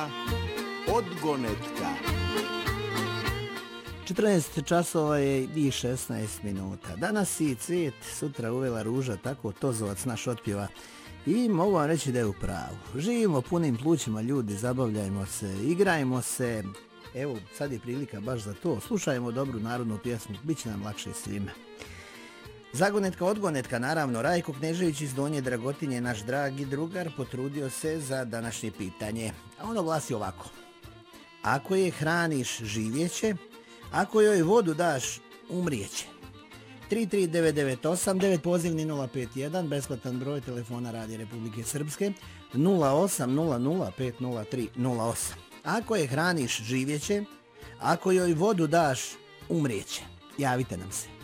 odgonetka. 14 časova je i 16 minuta. Danas i cvijet, sutra uvela ruža, tako Tozovac naš otpjeva. I mogu vam reći da je u pravu. Živimo punim plućima ljudi, zabavljajmo se, igrajmo se. Evo, sad je prilika baš za to. Slušajmo dobru narodnu pjesmu, bit će nam lakše svima. Zagonetka, odgonetka, naravno, Rajko Knežević iz Donje Dragotinje, naš dragi drugar, potrudio se za današnje pitanje. A ono glasi ovako. Ako je hraniš, živjeće, ako joj vodu daš, umrijeće. 33998, 9 pozivni 051, besplatan broj telefona Radija Republike Srpske, 0800503038. Ako je hraniš, živjeće, ako joj vodu daš, umrijeće. Javite nam se.